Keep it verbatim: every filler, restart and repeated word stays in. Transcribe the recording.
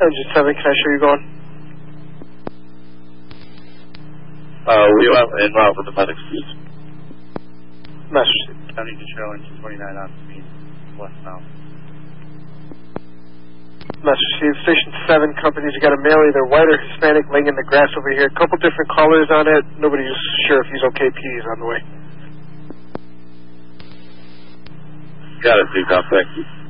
Engine seven, can I show you going? Uh, we are en route with the medics. Message. County Control, engine twenty-nine on speed, westbound. Message received. Station seven companies, you got a male, either white or Hispanic, laying in the grass over here. A couple different colors on it. Nobody's sure if he's okay. P D's on the way. Got it, Duke. Thank you.